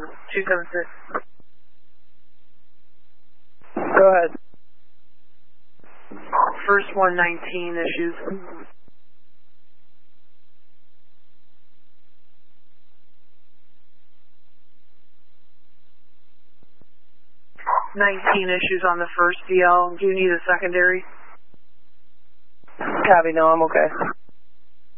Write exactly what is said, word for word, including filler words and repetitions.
two seven six. Go ahead. First one nineteen issues. nineteen issues on the first D L. Do you need a secondary? Copy, no, I'm okay.